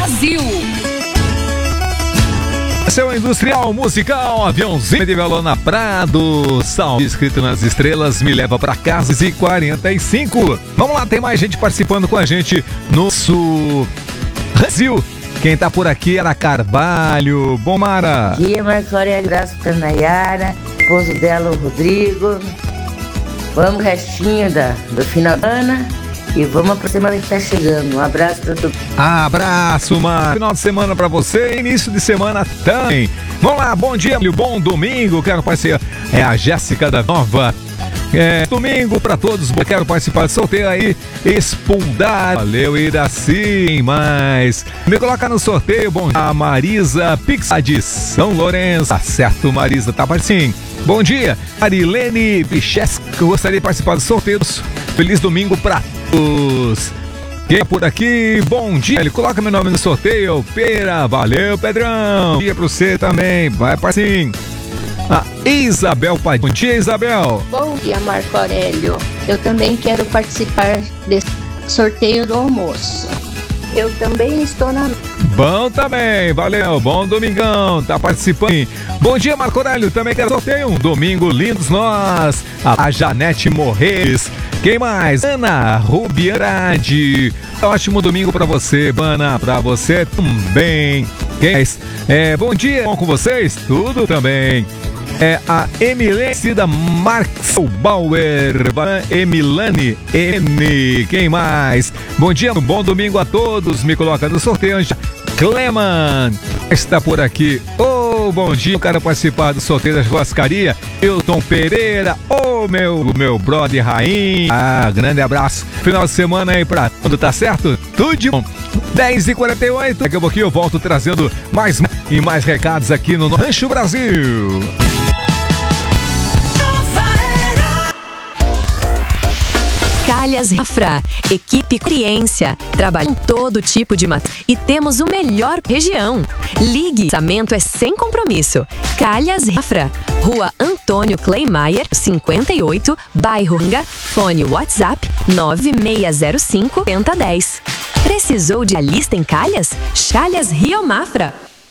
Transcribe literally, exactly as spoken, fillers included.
Brasil. Seu industrial musical, aviãozinho de Violona Prado, salve escrito nas estrelas, me leva pra casa e quarenta e cinco. Vamos lá, tem mais gente participando com a gente no Sul Brasil. Quem tá por aqui era Carvalho. Bom, Mara. Bom dia, Marco Aurélio. Abraço pra Nayara, esposo dela, o Rodrigo. Vamos, restinho da, do final da semana. E vamos pra semana que tá chegando. Um abraço pra todo mundo. Abraço, Mara. Final de semana pra você, início de semana também. Vamos lá, bom dia, bom domingo. Quero participar. É a Jéssica da Nova. É, domingo pra todos, quero participar de sorteio aí, Espundar. Valeu, Iraci, mas me coloca no sorteio, bom dia, a Marisa Pixa de São Lourenço. Tá certo, Marisa, tá participando. Bom dia, Marilene Pichesco, gostaria de participar dos sorteios. Feliz domingo pra todos. Quem é por aqui? Bom dia, ele coloca meu nome no sorteio, Pera, valeu, Pedrão. Bom dia pra você também, vai participar. A Isabel Pai. Bom dia, Isabel. Bom dia, Marco Aurélio. Eu também quero participar desse sorteio do almoço. Eu também estou na... Bom também, valeu, bom domingão, tá participando. Bom dia, Marco Aurélio, também quero sorteio. Um domingo lindos nós. A Janete Morres. Quem mais? Ana Rubiarade. Ótimo domingo pra você, Ana, pra você também. Quem mais? É, bom dia, bom com vocês? Tudo também. É a Emilene Cida Marx Bauer, Emilane N. Quem mais? Bom dia, um bom domingo a todos. Me coloca no sorteio. Cleman está por aqui. Oh, bom dia. Eu quero participar do sorteio da churrascaria. Hilton Pereira. Oh, meu, meu brother Rainha. Ah, grande abraço. Final de semana aí pra tudo, tá certo? Tudo de bom. dez e quarenta e oito. Daqui a pouquinho eu volto trazendo mais e mais recados aqui no Rancho Brasil. Calhas Rafra, equipe experiência, trabalha com todo tipo de material e temos o melhor região. Ligue, orçamento é sem compromisso. Calhas Rafra, Rua Antônio Kleimayer, cinquenta e oito, Bairro Ranga, fone WhatsApp nove seis zero cinco, zero zero um zero. Precisou de lista em calhas? Calhas Rio Mafra.